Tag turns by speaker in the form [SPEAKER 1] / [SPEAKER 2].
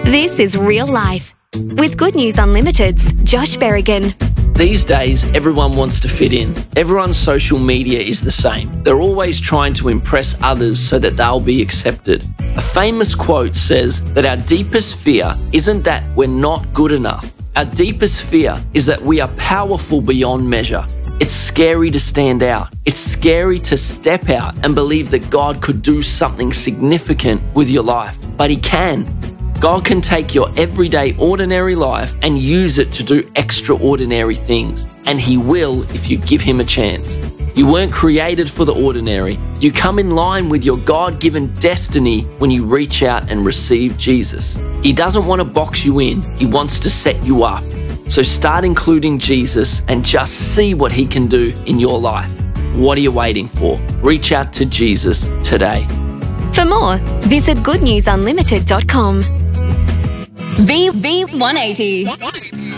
[SPEAKER 1] This is Real Life with Good News Unlimited's Josh Berrigan.
[SPEAKER 2] These days, everyone wants to fit in. Everyone's social media is the same. They're always trying to impress others so that they'll be accepted. A famous quote says that our deepest fear isn't that we're not good enough. Our deepest fear is that we are powerful beyond measure. It's scary to stand out. It's scary to step out and believe that God could do something significant with your life. But He can. God can take your everyday, ordinary life and use it to do extraordinary things. And He will if you give Him a chance. You weren't created for the ordinary. You come in line with your God-given destiny when you reach out and receive Jesus. He doesn't want to box you in. He wants to set you up. So start including Jesus and just see what He can do in your life. What are you waiting for? Reach out to Jesus today.
[SPEAKER 1] For more, visit goodnewsunlimited.com.
[SPEAKER 3] V180.